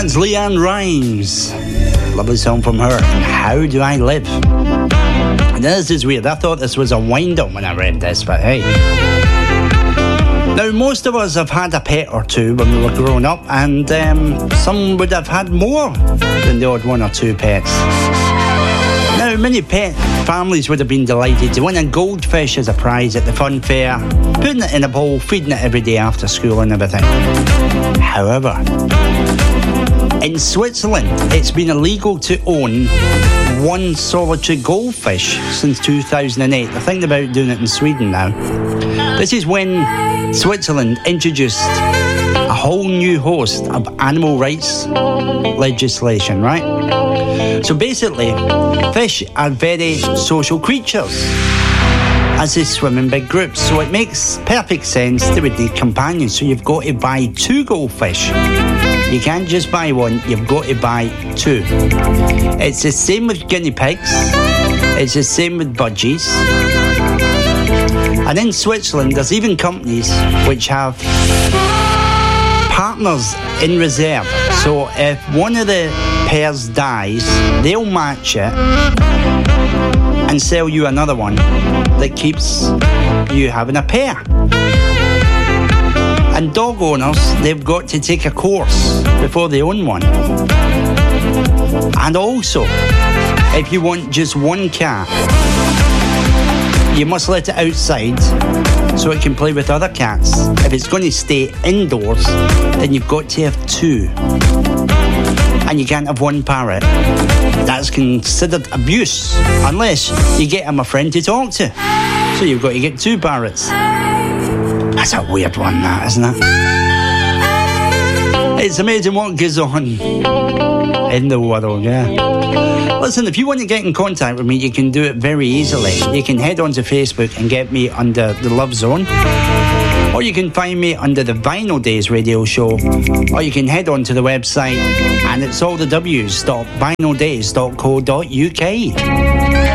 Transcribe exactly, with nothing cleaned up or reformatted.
That's Leanne Rimes. Lovely song from her. How Do I Live? And this is weird. I thought this was a wind-up when I read this, but hey. Now, most of us have had a pet or two when we were growing up, and um, some would have had more than the odd one or two pets. Now, many pet families would have been delighted to win a goldfish as a prize at the fun fair, putting it in a bowl, feeding it every day after school and everything. However, in Switzerland, it's been illegal to own one solitary goldfish since two thousand eight. They're thinking about doing it in Sweden now. This is when Switzerland introduced a whole new host of animal rights legislation, right? So basically, fish are very social creatures as they swim in big groups. So it makes perfect sense they would need companions. So you've got to buy two goldfish. You can't just buy one, you've got to buy two. It's the same with guinea pigs. It's the same with budgies. And in Switzerland, there's even companies which have partners in reserve. So if one of the pairs dies, they'll match it and sell you another one that keeps you having a pair. And dog owners, they've got to take a course before they own one. And also, if you want just one cat, you must let it outside so it can play with other cats. If it's going to stay indoors, then you've got to have two. And you can't have one parrot. That's considered abuse, unless you get him a friend to talk to. So you've got to get two parrots. That's a weird one, that, isn't it? It's amazing what goes on in the world, yeah. Listen, if you want to get in contact with me, you can do it very easily. You can head on to Facebook and get me under the Love Zone. Or you can find me under the Vinyl Days radio show. Or you can head on to the website, and it's all the W's dot vinyl days dot co dot uk.